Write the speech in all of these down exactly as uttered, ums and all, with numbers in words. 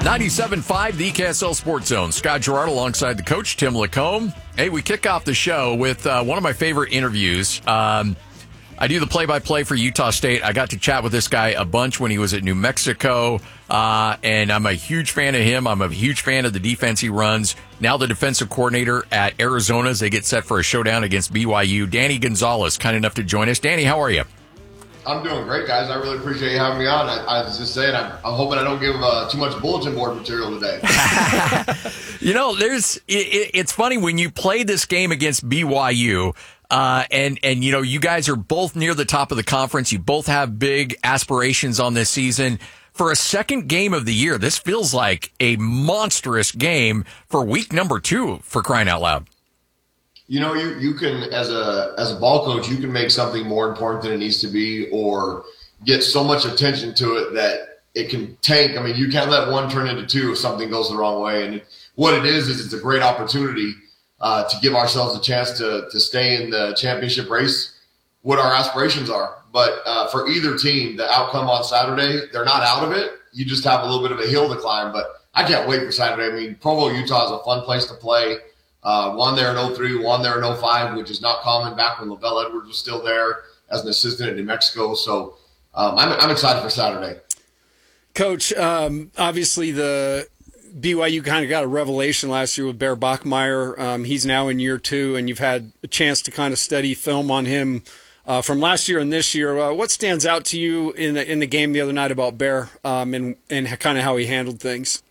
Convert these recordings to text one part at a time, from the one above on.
ninety-seven point five, the K S L Sports Zone. Scott Gerard alongside the coach, Tim Lacombe. Hey, we kick off the show with uh, one of my favorite interviews. Um, I do the play-by-play for Utah State. I got to chat with this guy a bunch when he was at New Mexico, uh, and I'm a huge fan of him. I'm a huge fan of the defense he runs. Now the defensive coordinator at Arizona as they get set for a showdown against B Y U. Danny Gonzalez, kind enough to join us. Danny, how are you? I'm doing great, guys. I really appreciate you having me on. I, I was just saying, I'm, I'm hoping I don't give uh, too much bulletin board material today. You know, there's it, it's funny when you play this game against B Y U, uh, and and you know you guys are both near the top of the conference. You both have big aspirations on this season. For a second game of the year, this feels like a monstrous game for week number two. For crying out loud. You know, you, you can, as a as a ball coach, you can make something more important than it needs to be or get so much attention to it that it can tank. I mean, you can't let one turn into two if something goes the wrong way. And what it is, is it's a great opportunity uh, to give ourselves a chance to to stay in the championship race, what our aspirations are. But uh, for either team, the outcome on Saturday, they're not out of it. You just have a little bit of a hill to climb. But I can't wait for Saturday. I mean, Provo, Utah is a fun place to play. Uh, won there in oh three, won there in oh five, which is not common back when LaVell Edwards was still there as an assistant at New Mexico. So um, I'm, I'm excited for Saturday. Coach, um, obviously the B Y U kind of got a revelation last year with Bear Bachmeier. Um, he's now in year two, and you've had a chance to kind of study film on him uh, from last year and this year. Uh, what stands out to you in the, in the game the other night about Bear um, and, and kind of how he handled things?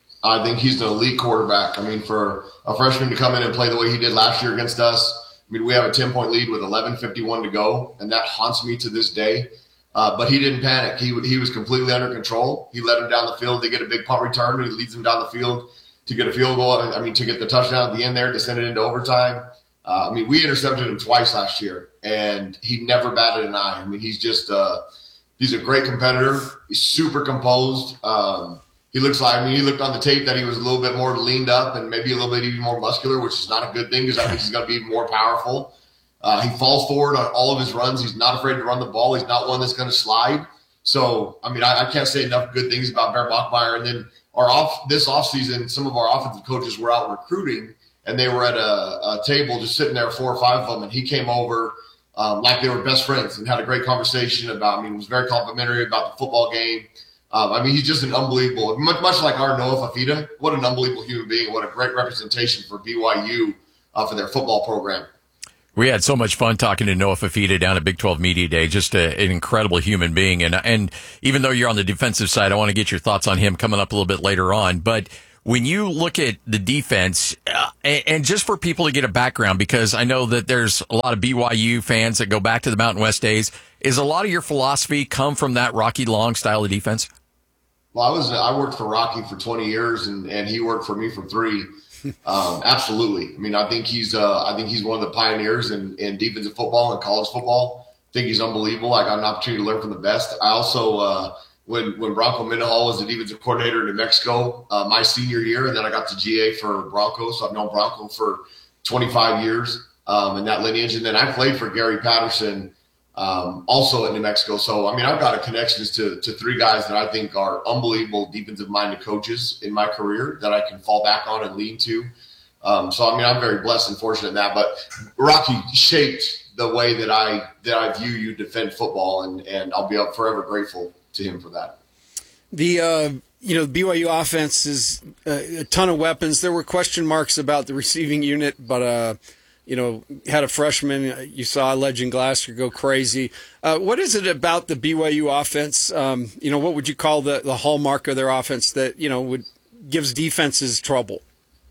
I think he's an elite quarterback. I mean, for a freshman to come in and play the way he did last year against us, I mean, we have a ten-point lead with eleven fifty-one to go, and that haunts me to this day. Uh, but he didn't panic. He he was completely under control. He led them down the field. They get a big punt return, and he leads them down the field to get a field goal. I mean, to get the touchdown at the end there to send it into overtime. Uh, I mean, we intercepted him twice last year, and he never batted an eye. I mean, he's just uh, he's a great competitor. He's super composed. Um, He looks like, I mean, he looked on the tape that he was a little bit more leaned up and maybe a little bit even more muscular, which is not a good thing because that means he's going to be even more powerful. Uh, he falls forward on all of his runs. He's not afraid to run the ball. He's not one that's going to slide. So, I mean, I, I can't say enough good things about Bear Bachmeier. And then our off this offseason, some of our offensive coaches were out recruiting, and they were at a, a table just sitting there, four or five of them, and he came over um, like they were best friends and had a great conversation about, I mean, it was very complimentary about the football game. Um, I mean, he's just an unbelievable, much, much like our Noah Fafita. What an unbelievable human being. What a great representation for B Y U uh, for their football program. We had so much fun talking to Noah Fafita down at Big twelve Media Day. Just a, an incredible human being. And, and even though you're on the defensive side, I want to get your thoughts on him coming up a little bit later on. But when you look at the defense, uh, and, and just for people to get a background, because I know that there's a lot of B Y U fans that go back to the Mountain West days, is a lot of your philosophy come from that Rocky Long style of defense? Well, I was I worked for Rocky for twenty years, and, and he worked for me for three. Um, absolutely. I mean, I think he's uh, I think he's one of the pioneers in, in defensive football and college football. I think he's unbelievable. I got an opportunity to learn from the best. I also uh, when when Bronco Mendenhall was the defensive coordinator in New Mexico uh, my senior year, and then I got to G A for Bronco, so I've known Bronco for twenty-five years um, in that lineage. And then I played for Gary Patterson. Um, also at New Mexico. So, I mean, I've got a connections to, to three guys that I think are unbelievable defensive-minded coaches in my career that I can fall back on and lean to. Um, so, I mean, I'm very blessed and fortunate in that. But Rocky shaped the way that I that I view you defend football, and, and I'll be forever grateful to him for that. The uh, you know, the B Y U offense is a, a ton of weapons. There were question marks about the receiving unit, but uh, you know, had a freshman. You saw Legend Glasser go crazy. Uh, what is it about the B Y U offense? Um, you know, what would you call the, the hallmark of their offense that, you know, would gives defenses trouble?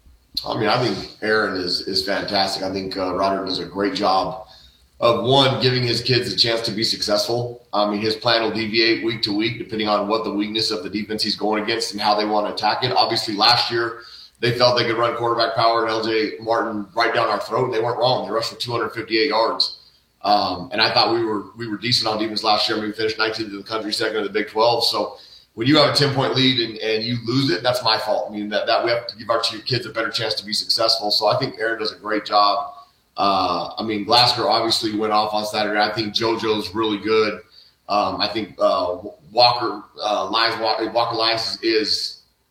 I mean, I think Aaron is is fantastic. I think uh, Roderick does a great job of, one, giving his kids a chance to be successful. I mean, his plan will deviate week to week depending on what the weakness of the defense he's going against and how they want to attack it. Obviously, last year, they felt they could run quarterback power and L J Martin right down our throat, and they weren't wrong. They rushed for two hundred fifty-eight yards. Um, and I thought we were we were decent on defense last year. I mean, we finished nineteenth in the country, second in the Big twelve. So when you have a ten-point lead and, and you lose it, that's my fault. I mean, that, that we have to give our kids a better chance to be successful. So I think Aaron does a great job. Uh, I mean, Glasgow obviously went off on Saturday. I think JoJo's really good. Um, I think uh, Walker uh, Lyons Walker, Walker Lyons is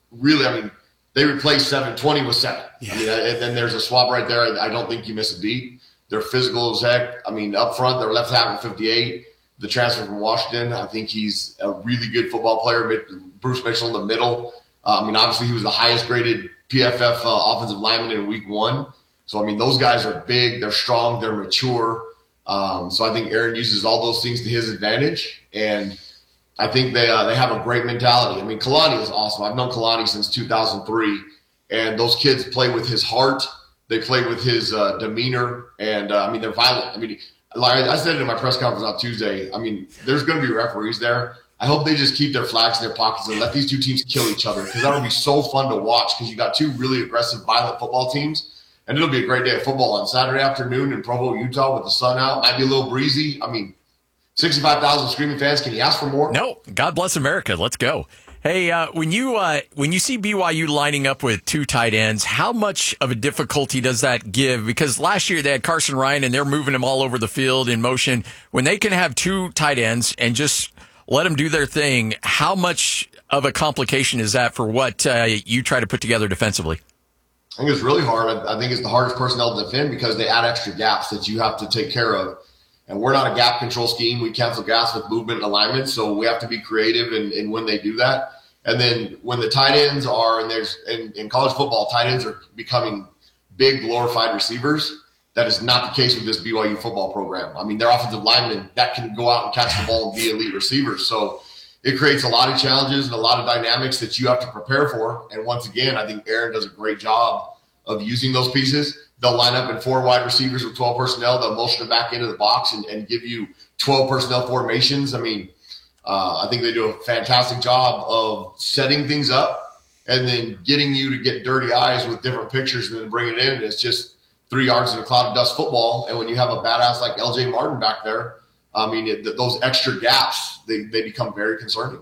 really, I mean, they replaced seven twenty with seven. Yeah. I mean, and then there's a swap right there. I don't think you miss a beat. They're physical as heck. I mean, up front, they're left tackle fifty-eight. The transfer from Washington, I think he's a really good football player. Bruce Mitchell in the middle. Uh, I mean, obviously, he was the highest graded P F F uh, offensive lineman in week one. So, I mean, those guys are big, they're strong, they're mature. Um, so I think Aaron uses all those things to his advantage. And I think they uh, they have a great mentality. I mean, Kalani is awesome. I've known Kalani since two thousand three. And those kids play with his heart. They play with his uh, demeanor. And, uh, I mean, they're violent. I mean, like I said it in my press conference on Tuesday, I mean, there's going to be referees there. I hope they just keep their flags in their pockets and let these two teams kill each other, because that would be so fun to watch, because you got two really aggressive, violent football teams. And it'll be a great day of football on Saturday afternoon in Provo, Utah, with the sun out. Might be a little breezy. I mean, sixty-five thousand screaming fans. Can you ask for more? No. God bless America. Let's go. Hey, uh, when you uh, when you see B Y U lining up with two tight ends, how much of a difficulty does that give? Because last year they had Carson Ryan, and they're moving him all over the field in motion. When they can have two tight ends and just let them do their thing, how much of a complication is that for what uh, you try to put together defensively? I think it's really hard. I think it's the hardest personnel to defend, because they add extra gaps that you have to take care of. And we're not a gap control scheme. We cancel gaps with movement and alignment, so we have to be creative in, in when they do that. And then when the tight ends are, and there's in, in college football, tight ends are becoming big, glorified receivers. That is not the case with this B Y U football program. I mean, they're offensive linemen that can go out and catch the ball and be elite receivers. So it creates a lot of challenges and a lot of dynamics that you have to prepare for. And once again, I think Aaron does a great job of using those pieces. They'll line up in four wide receivers with twelve personnel. They'll motion them back into the box and, and give you twelve personnel formations. I mean, uh, I think they do a fantastic job of setting things up and then getting you to get dirty eyes with different pictures and then bring it in. And it's just three yards in a cloud of dust football. And when you have a badass like L J Martin back there, I mean, it, those extra gaps, they, they become very concerning.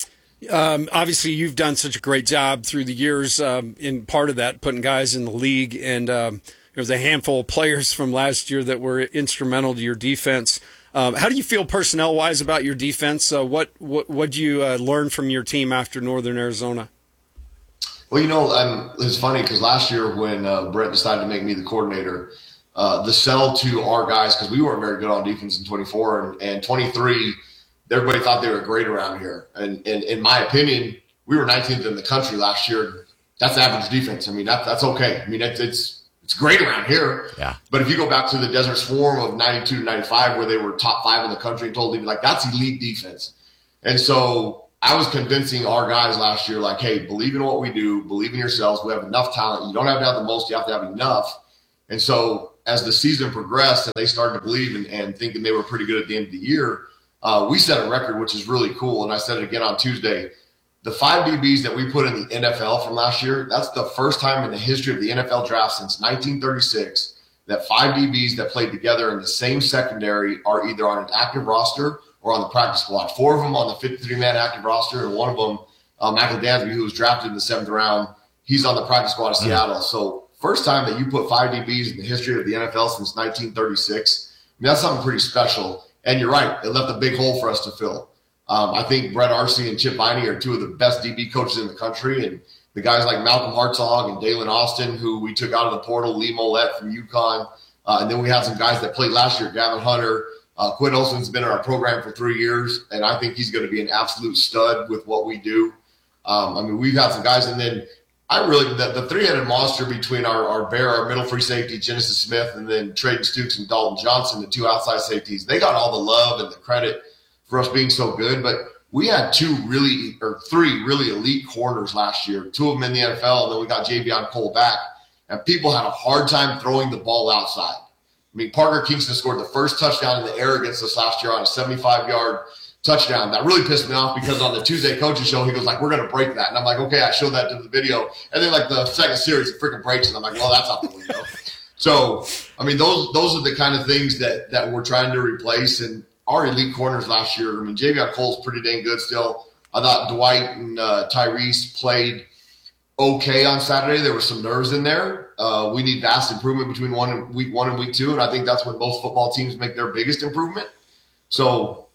Um, obviously, you've done such a great job through the years um, in part of that, putting guys in the league. And um, there was a handful of players from last year that were instrumental to your defense. Um, how do you feel personnel-wise about your defense? Uh, what what what'd you uh, learn from your team after Northern Arizona? Well, you know, um, it's funny because last year when uh, Brett decided to make me the coordinator, uh, the sell to our guys, because we weren't very good on defense in twenty-four and, and twenty-three, everybody thought they were great around here. And, and in my opinion, we were nineteenth in the country last year. That's average defense. I mean, that, that's okay. I mean, it's, it's it's great around here. Yeah. But if you go back to the Desert Swarm of ninety-two to ninety-five, where they were top five in the country and told them, like, that's elite defense. And so I was convincing our guys last year, like, hey, believe in what we do, believe in yourselves. We have enough talent. You don't have to have the most, you have to have enough. And so as the season progressed and they started to believe and, and thinking they were pretty good at the end of the year, uh, we set a record, which is really cool. And I said it again on Tuesday. The five D Bs that we put in the N F L from last year, that's the first time in the history of the N F L draft since nineteen thirty-six that five D Bs that played together in the same secondary are either on an active roster or on the practice squad. Four of them on the fifty-three man active roster, and one of them, uh, Michael Dansby, who was drafted in the seventh round, he's on the practice squad of Seattle. So first time that you put five D Bs in the history of the N F L since nineteen thirty-six, I mean, that's something pretty special. And you're right, it left a big hole for us to fill. Um, I think Brett Arcee and Chip Viney are two of the best D B coaches in the country, and the guys like Malcolm Hartzog and Dalen Austin, who we took out of the portal, Lee Mollett from UConn, uh, and then we had some guys that played last year, Gavin Hunter. Uh, Quinn Olson's been in our program for three years, and I think he's going to be an absolute stud with what we do. Um, I mean, we've had some guys, and then I really the, the three-headed monster between our, our bear, our middle free safety, Genesis Smith, and then Trayden Stukes and Dalton Johnson, the two outside safeties. They got all the love and the credit for us being so good, but we had two really, or three really elite corners last year, two of them in the N F L, and then we got Javion Cole back, and people had a hard time throwing the ball outside. I mean, Parker Kingston scored the first touchdown in the air against us last year on a seventy-five yard touchdown. That really pissed me off because on the Tuesday coaching show, he goes like, we're going to break that. And I'm like, okay, I showed that to the video. And then like the second series, it freaking breaks, and I'm like, well, that's out the window. So, I mean, those those are the kind of things that, that we're trying to replace. And our elite corners last year, I mean, Javion Cole's pretty dang good still. I thought Dwight and uh, Tyrese played okay on Saturday. There were some nerves in there. Uh, we need vast improvement between one and week one and week two, and I think that's when most football teams make their biggest improvement. So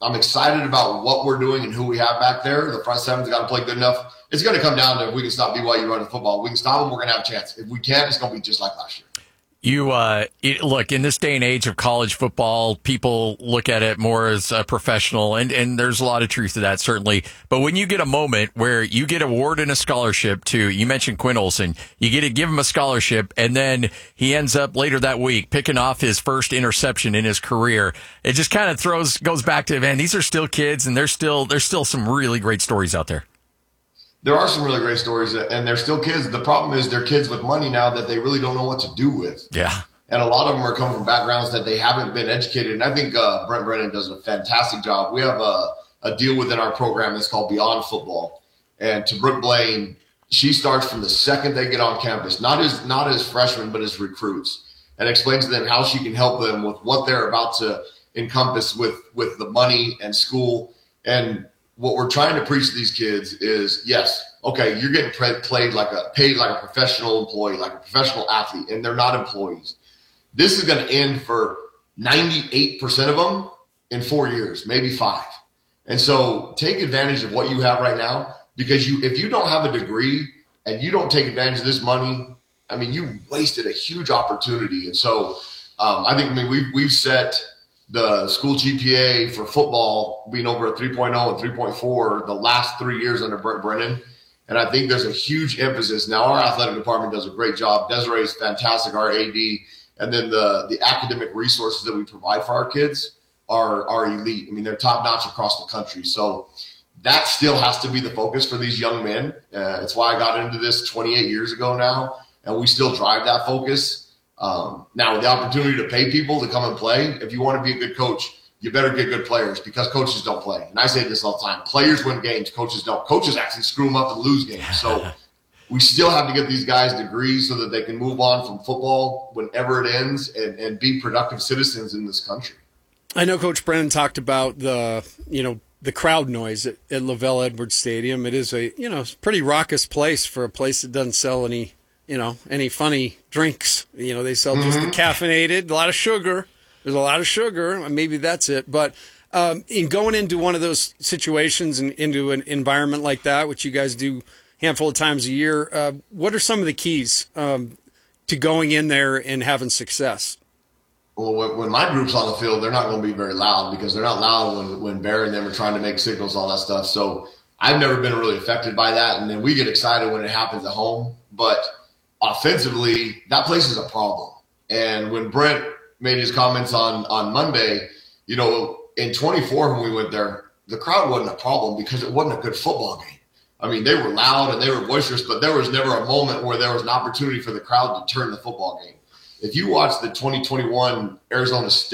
I'm excited about what we're doing and who we have back there. The front seven's got to play good enough. It's going to come down to if we can stop B Y U running football. If we can stop them, we're going to have a chance. If we can't, it's going to be just like last year. You uh, it, look, in this day and age of college football, people look at it more as a professional, and, and there's a lot of truth to that, certainly. But when you get a moment where you get awarded a scholarship to, you mentioned Quinn Olson, you get to give him a scholarship, and then he ends up later that week picking off his first interception in his career. It just kind of throws, goes back to, man, these are still kids, and there's still, there's still some really great stories out there. There are some really great stories, and they're still kids. The problem is they're kids with money now that they really don't know what to do with. Yeah. And a lot of them are coming from backgrounds that they haven't been educated. And I think uh, Brent Brennan does a fantastic job. We have a, a deal within our program that's called Beyond Football. And to Brooke Blaine, she starts from the second they get on campus, not as not as freshmen, but as recruits, and explains to them how she can help them with what they're about to encompass with, with the money and school. And what we're trying to preach to these kids is, yes, okay, you're getting played like a paid like a professional employee, like a professional athlete, and they're not employees. This is going to end for ninety-eight percent of them in four years, maybe five. And so take advantage of what you have right now, because you, if you don't have a degree and you don't take advantage of this money, I mean, you wasted a huge opportunity. And so um, I think, I mean, we've, we've set the school G P A for football being over a three point oh and three point four the last three years under Brent Brennan. And I think there's a huge emphasis. Now, our athletic department does a great job. Desiree is fantastic, our A D. And then the, the academic resources that we provide for our kids are, are elite. I mean, they're top-notch across the country. So that still has to be the focus for these young men. Uh, it's why I got into this twenty-eight years ago now, and we still drive that focus. Um, now, the opportunity to pay people to come and play, if you want to be a good coach, you better get good players, because coaches don't play. And I say this all the time. Players win games, coaches don't. Coaches actually screw them up and lose games. So we still have to get these guys degrees so that they can move on from football whenever it ends and, and be productive citizens in this country. I know Coach Brennan talked about the, you know, the crowd noise at, at LaVell Edwards Stadium. It is a, you know, pretty raucous place for a place that doesn't sell any, you know, any funny drinks. You know, they sell just mm-hmm. the caffeinated, a lot of sugar. There's a lot of sugar. Maybe that's it. But um, in going into one of those situations and into an environment like that, which you guys do a handful of times a year, uh, what are some of the keys um, to going in there and having success? Well, when my group's on the field, they're not going to be very loud, because they're not loud when, when Bear and them are trying to make signals, all that stuff. So I've never been really affected by that. And then we get excited when it happens at home. But offensively, that place is a problem. And when Brent made his comments on, on Monday, you know, in twenty-four when we went there, the crowd wasn't a problem because it wasn't a good football game. I mean, they were loud and they were boisterous, but there was never a moment where there was an opportunity for the crowd to turn the football game. If you watch the twenty twenty-one Arizona State